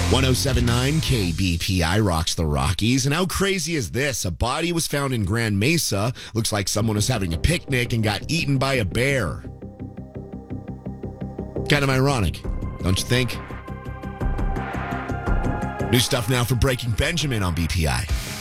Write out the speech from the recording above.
1079 KBPI rocks the Rockies. And how crazy is this? A body was found in Grand Mesa. Looks like someone was having a picnic and got eaten by a bear. Kind of ironic, don't you think? New stuff now for Breaking Benjamin on BPI.